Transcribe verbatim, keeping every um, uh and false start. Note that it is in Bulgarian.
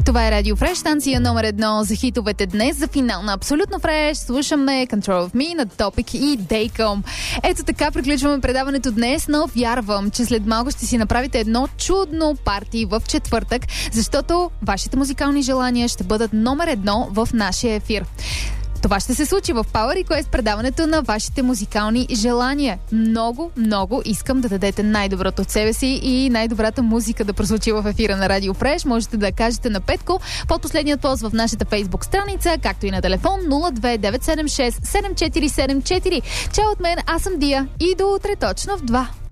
Това е Радио Фреш, станция номер едно за хитовете днес. За финал на Абсолютно Фреш слушаме Control of Me на Topic и Daycom. Ето така приключваме предаването днес, но вярвам, че след малко ще си направите едно чудно парти в четвъртък, защото вашите музикални желания ще бъдат номер едно в нашия ефир. Това ще се случи в Power Request, предаването на вашите музикални желания. Много, много искам да дадете най-доброто от себе си и най-добрата музика да прозвучи в ефира на Радио Фреш. Можете да кажете на Петко под последният пост в нашата Фейсбук страница, както и на телефон нула две девет седем шест седем четири седем четири. Чао от мен, аз съм Дия и до утре точно в два.